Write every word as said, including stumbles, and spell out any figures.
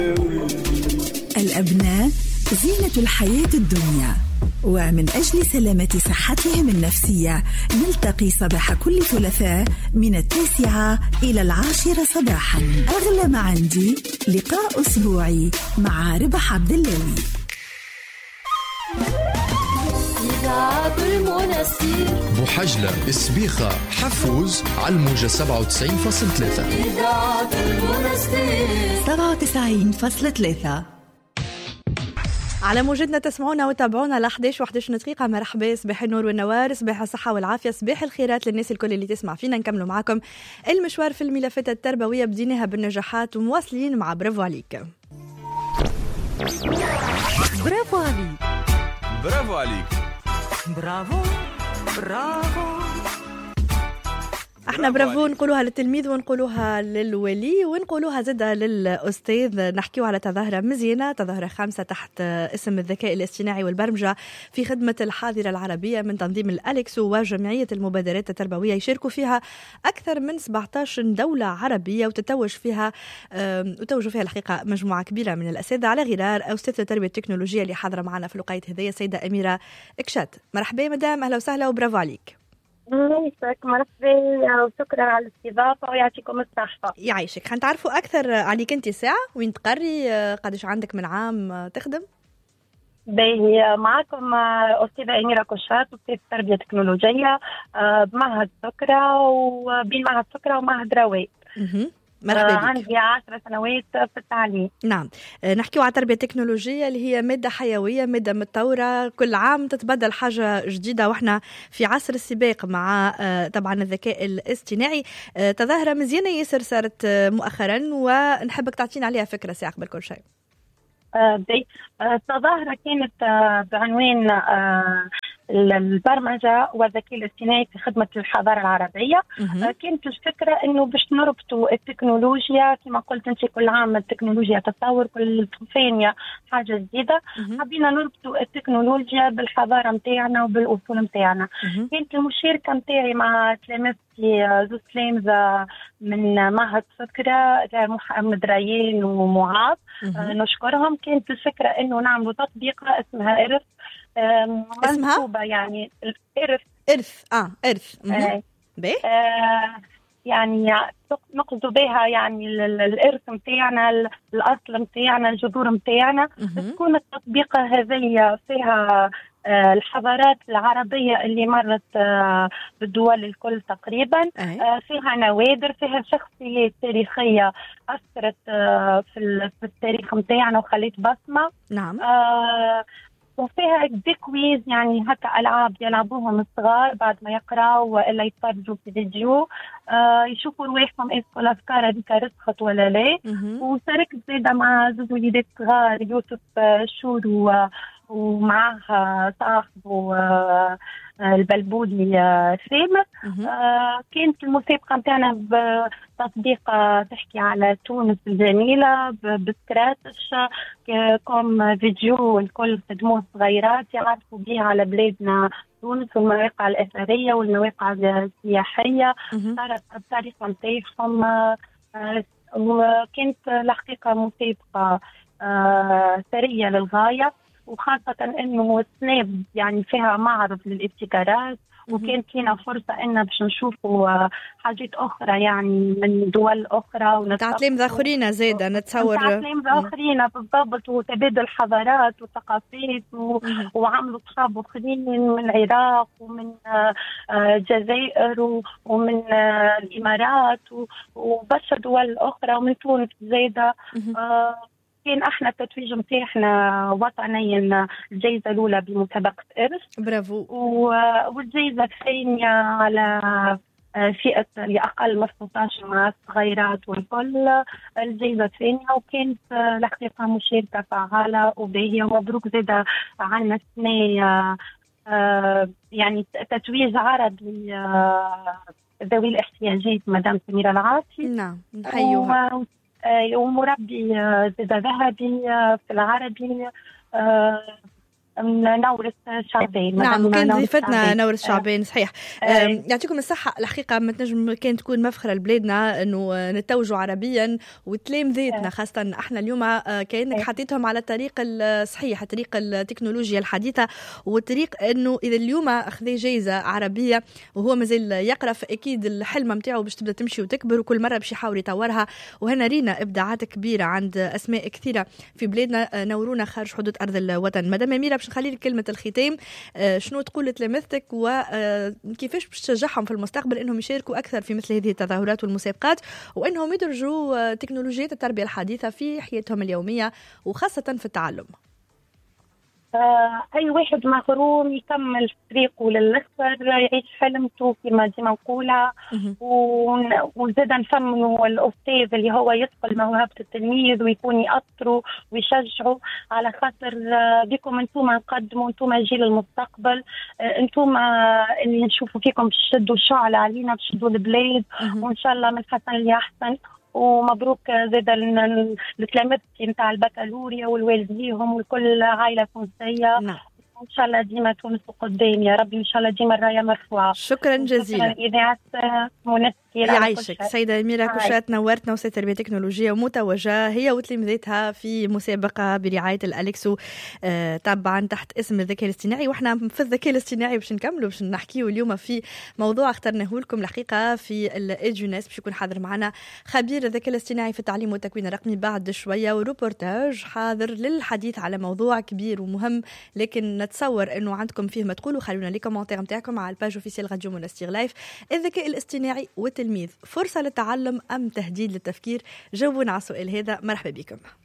الأبناء زينة الحياة الدنيا، ومن أجل سلامة صحتهم النفسية نلتقي صباح كل ثلاثاء من التاسعة إلى العاشرة صباحا. أغلى ما عندي لقاء أسبوعي مع ربح عبد اللوي. بوحجلة، سبيخة، حفوز، على الموجة سبعة وتسعين فاصلة ثلاثة. سبعة وتسعين فاصلة ثلاثة على موجتنا. تسمعونا وتابعونا ل إحدى عشر وإحدى عشر دقيقة. مرحبا، صباح النور والنوار، صباح الصحة والعافية، صباح الخيرات للناس الكل اللي تسمع فينا. نكملوا معكم المشوار في الملفات التربوية، بديناها بالنجاحات ومواصلين مع برافو عليك. برافو عليك، برافو عليك، برافو برافو. احنا برافو نقولوها للتلميذ ونقولوها للولي ونقولوها زادة للأستاذ. نحكيو على تظاهرة مزيانة، تظاهرة خامسة تحت اسم الذكاء الاصطناعي والبرمجة في خدمة الحاضرة العربية من تنظيم الأليكسو وجمعية المبادرات التربوية. يشاركوا فيها أكثر من سبعة عشر دولة عربية، وتتوج فيها وتوجوا فيها الحقيقة مجموعة كبيرة من الأساتذة، على غرار أستاذة التربية التكنولوجية اللي حاضرة معنا في الوقت هذية السيدة أميرة إكشات. مرحبا مدام، أهلا وسهلا وبرافو عليك. يعيشك، مرحبا وشكرا على الاستضافة ويعطيكم الصحة. يعيشك. حنتعرفوا أكثر عليك أنت ساعة، وين تقري، قدش عندك من عام تخدم؟ باهي، معكم أستاذة أميرة كشات، أستاذ تربية تكنولوجية بمعهد سكرة وبين معهد سكرة ومعهد رواد. مرحبا بك. عندي عشر سنوات في التعليم. نعم. نحكيو على تربية تكنولوجية اللي هي مادة حيوية، مادة متطورة، كل عام تتبدل حاجة جديدة، وإحنا في عصر السباق مع طبعا الذكاء الاصطناعي. تظاهرة مزيانة ياسر صارت مؤخرا، ونحبك تعطينا عليها فكرة ساعة قبل كل شيء. التظاهرة كانت بعنوان البرمجة والذكاء الاصطناعي في خدمة الحضارة العربية. مه. كانت الفكرة إنه باش نربطوا التكنولوجيا، كما قلت أنت كل عام التكنولوجيا تطور، كل ثانية حاجة جديدة. حبينا نربطوا التكنولوجيا بالحضارة متاعنا وبالأصول متاعنا. كانت المشاركة متاعي مع تلامذتي زوج تلامذة من معهد سكرة، محمد ريان ومعاذ، نشكرهم. كانت الفكرة إنه نعملوا تطبيقة اسمها إرث، اسمها يعني الإرث. إرث اه إرث آه. بيه آه يعني نقصد بها يعني الإرث متاعنا، الأصل متاعنا، الجذور متاعنا. تكون التطبيقة هذه فيها آه الحضارات العربية اللي مرت آه بالدول الكل تقريبا. آه فيها نوادر، فيها شخصيات تاريخية أثرت آه في التاريخ متاعنا وخليت بصمة. نعم. آه وفيها ديكويز، يعني هكا ألعاب يلعبوهم الصغار بعد ما يقرأوا وإلا يتفرجوا في فيديو، آه يشوفوا رواحهم إذا الأفكار هذيك رسخت ولا لا. وشاركت زيادة مع زوج وليدات صغار، يوسف شور ومعها صاحبه آه البلبولي سامر. آه كانت المسابقة متاعنا بتطبيقة تحكي على تونس الجميلة بسكراتش، كوم فيديو الكل خدموه صغيرات يعرفوا بها على بلادنا تونس والمواقع الأثرية والمواقع السياحية، صارت التاريخ متاعهم. آه وكانت الحقيقة مسابقة آه ثرية للغاية، وخاصة انه سناب يعني فيها معرض للابتكارات، وكان لنا فرصة ان باش نشوفوا حاجات اخرى يعني من دول اخرى تعليم اخرين زيادة نتصور تعليم اخرين بالضبط، وتبادل حضارات وثقافات و... وعملوا اصحاب اخرين من العراق ومن الجزائر و... ومن الامارات و... وبرشا دول اخرى ومن تونس زيادة. آه كان احنا التتويج متاعنا وطنيا الجائزة الأولى بمسابقة إرث، برافو، والجائزة الثانية على فئة لأقل من ستة عشر مع الصغيرات والكل الجائزة الثانية. وكانت الحقيقة مشاركة فعالة وباهية، ومبروك زادة عنا السنة يعني تتويج عرض ذوي الاحتياجات مدام سميرة العاصي. نعم نحيوها. ومربي زادة ذهبي في العربي نورس شعبان. نعم كان ضيفتنا نورس شعبان صحيح. آه. يعطيكم الصحة. الحقيقة ما تنجم كان تكون مفخرة لبلادنا انه نتوجوا عربيا وتلامذتنا خاصة احنا اليوم كأنك حطيتهم على الطريق الصحيح، طريق التكنولوجيا الحديثة، والطريق انه اذا اليوم اخذ جائزة عربية وهو مازال يقرا فاكيد الحلم نتاعو باش تبدا تمشي وتكبر، وكل مرة باش يحاول يطورها. وهنا رينا ابداعات كبيرة عند اسماء كثيرة في بلادنا نورونا خارج حدود ارض الوطن. مدام أميرة باش نخلي لك كلمة الختام، شنو تقول لتلامذتك وكيفاش باش تشجعهم في المستقبل انهم يشاركوا اكثر في مثل هذه التظاهرات والمسابقات، وانهم يدرجوا تكنولوجيات التربية الحديثة في حياتهم اليومية وخاصة في التعلم؟ آه، أي واحد مغروم يكمل طريقه للآخر، يعيش حلمته كما ديما نقولها، وزاد نفهموا الأستاذ اللي هو يثقل موهبة التلميذ ويكون يأطره ويشجعه، على خاطر آه بكم أنتم نقدموا، أنتم جيل المستقبل، آه أنتم آه اللي نشوفوا فيكم تشدوا الشعلة علينا، تشدوا البلاد، وإن شاء الله من حسن لأحسن. ومبروك زاد لتلامذتي نتاع البكالوريا والوالديهم وكل عائلة تونسية. نعم. إن شاء الله ديما تونس قدام يا ربي، إن شاء الله ديما الراية مرفوعة. شكرا جزيلا. إذاعة منى يعيشك سيدة أميرة كشات، نورتنا وسط تربية تكنولوجيا ومتوجة هي وتلامذتها في مسابقة برعاية الأليكسو آه طبعا تحت اسم الذكاء الاصطناعي. واحنا في الذكاء الاصطناعي باش نكملوا باش نحكيوا اليوم في موضوع اخترناه لكم الحقيقة في الإيديوناس، باش يكون حاضر معنا خبير الذكاء الاصطناعي في التعليم والتكوين الرقمي بعد شوية، وروبورتاج حاضر للحديث على موضوع كبير ومهم، لكن نتصور انه عندكم فيه ما تقولوا. خلونا لي كومنتير نتاعكم على الباج اوفيسيال راديو منستير لايف. الذكاء الاصطناعي والتلميذ فرصة للتعلم أم تهديد للتفكير؟ جاوبونا على السؤال هذا. مرحبا بكم.